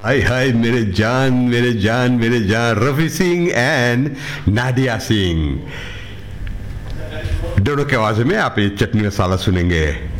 हाय हाय मेरे जान मेरे जान मेरे जान, रफी सिंह एंड नादिया सिंह, दोनों की आवाज में आप ये चटनी मसाला सुनेंगे।